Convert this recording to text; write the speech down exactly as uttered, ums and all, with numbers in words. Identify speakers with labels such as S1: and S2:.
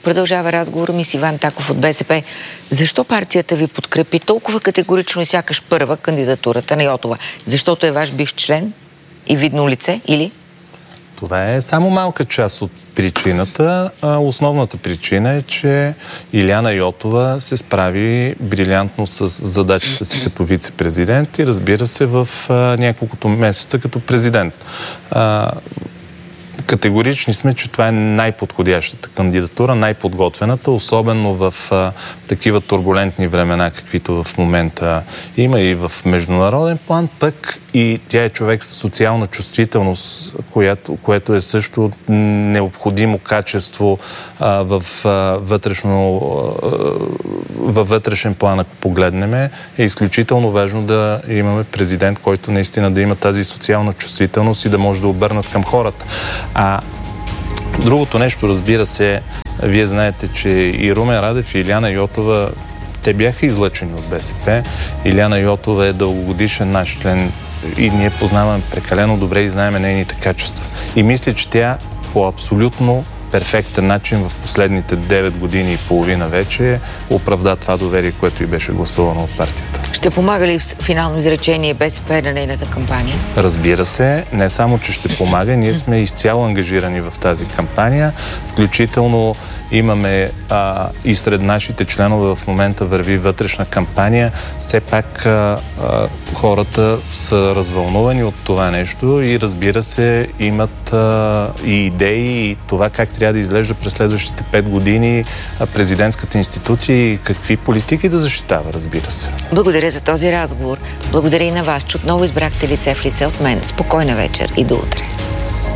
S1: Продължава разговора ми с Иван Таков от БСП. Защо партията ви подкрепи толкова категорично и сякаш първа кандидатурата на Йотова? Защото е ваш бив член и видно лице, или?
S2: Това е само малка част от причината. А основната причина е, че Илияна Йотова се справи брилянтно с задачата си като вице-президент и, разбира се, в а, няколкото месеца като президент. А, Категорични сме, че това е най-подходящата кандидатура, най-подготвената, особено в а, такива турбулентни времена, каквито в момента има и в международен план, пък и тя е човек с социална чувствителност, която, което е също необходимо качество а, в, а, вътрешно, а, във вътрешен план, ако погледнем. Е изключително важно да имаме президент, който наистина да има тази социална чувствителност и да може да обърнат към хората. А другото нещо, разбира се, вие знаете, че и Румен Радев и Илияна Йотова, те бяха излъчени от БСП. Илияна Йотова е дългогодишен наш член и ние познаваме прекалено добре и знаеме нейните качества. И мисля, че тя по абсолютно перфектен начин в последните девет години и половина вече оправда това доверие, което и беше гласувано от партията.
S1: Ще помага ли в финално изречение БСП на нейната кампания?
S2: Разбира се, не само, че ще помага, ние сме изцяло ангажирани в тази кампания. Включително имаме а, и сред нашите членове в момента върви вътрешна кампания. Все пак а, а, хората са развълнувани от това нещо и, разбира се, имат а, и идеи и това как трябва да изглежда през следващите пет години президентската институция и какви политики да защитава, разбира се.
S1: Благодаря за този разговор. Благодаря и на вас, че отново избрахте лице в лице от мен. Спокойна вечер и до утре.